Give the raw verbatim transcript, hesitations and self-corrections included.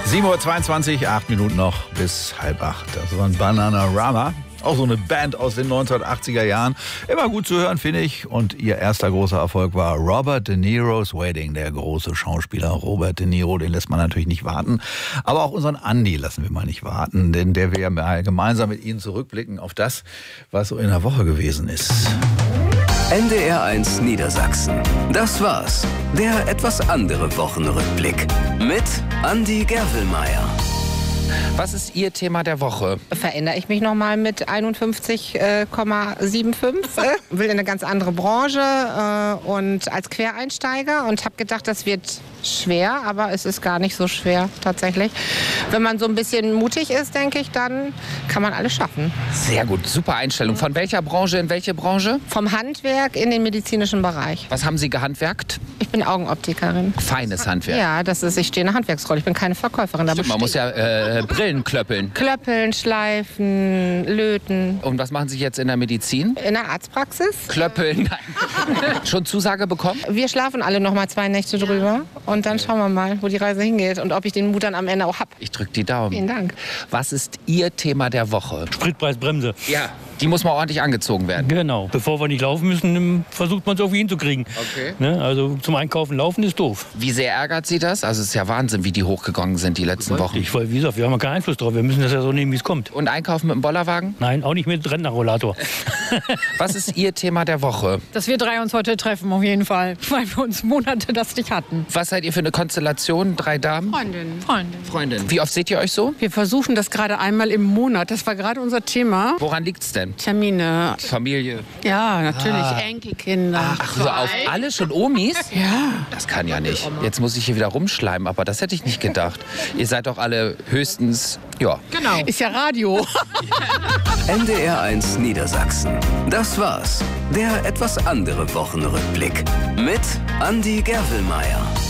sieben Uhr zweiundzwanzig, acht Minuten noch bis halb acht. Das war ein Bananarama. Auch so eine Band aus den neunzehnhundertachtziger Jahren. Immer gut zu hören, finde ich. Und ihr erster großer Erfolg war Robert De Niro's Wedding. Der große Schauspieler Robert De Niro, den lässt man natürlich nicht warten. Aber auch unseren Andi lassen wir mal nicht warten. Denn der will ja gemeinsam mit Ihnen zurückblicken auf das, was so in der Woche gewesen ist. N D R eins Niedersachsen. Das war's. Der etwas andere Wochenrückblick. Mit Andi Gerwelmeier. Was ist Ihr Thema der Woche? Verändere ich mich nochmal mit einundfünfzig Komma fünfundsiebzig. Äh, will in eine ganz andere Branche äh, und als Quereinsteiger und habe gedacht, das wird schwer, aber es ist gar nicht so schwer tatsächlich. Wenn man so ein bisschen mutig ist, denke ich, dann kann man alles schaffen. Sehr gut, super Einstellung. Von welcher Branche in welche Branche? Vom Handwerk in den medizinischen Bereich. Was haben Sie gehandwerkt? Ich bin Augenoptikerin. Feines Handwerk. Ja, das ist, ich stehe in der Handwerksrolle. Ich bin keine Verkäuferin. Stimmt, man muss ja äh, Brillen klöppeln. Klöppeln, schleifen, löten. Und was machen Sie jetzt in der Medizin? In der Arztpraxis. Klöppeln, nein. Schon Zusage bekommen? Wir schlafen alle noch mal zwei Nächte drüber. Und dann schauen wir mal, wo die Reise hingeht und ob ich den Mut dann am Ende auch habe. Ich drücke die Daumen. Vielen Dank. Was ist Ihr Thema der Woche? Spritpreisbremse. Ja, die muss mal ordentlich angezogen werden. Genau. Bevor wir nicht laufen müssen, versucht man es irgendwie hinzukriegen. Okay. Ne? Also zum Einkaufen laufen ist doof. Wie sehr ärgert Sie das? Also es ist ja Wahnsinn, wie die hochgegangen sind die letzten Wochen. Ich, weil, wie gesagt, wir haben ja keinen Einfluss drauf. Wir müssen das ja so nehmen, wie es kommt. Und einkaufen mit dem Bollerwagen? Nein, auch nicht mit Rentnerrollator. Was ist Ihr Thema der Woche? Dass wir drei uns heute treffen, auf jeden Fall. Weil wir uns Monate das nicht hatten. Was seid ihr für eine Konstellation? Drei Damen? Freundin. Freundin. Freundin. Wie oft seht ihr euch so? Wir versuchen das gerade einmal im Monat. Das war gerade unser Thema. Woran liegt's denn? Termine. Familie. Ja, natürlich. Ah. Enkelkinder. Ach, so auf alle schon Omis? Ja. Das kann ja nicht. Jetzt muss ich hier wieder rumschleimen, aber das hätte ich nicht gedacht. Ihr seid doch alle höchstens, ja. Genau. Ist ja Radio. N D R eins Niedersachsen. Das war's. Der etwas andere Wochenrückblick. Mit Andi Gerwelmeier.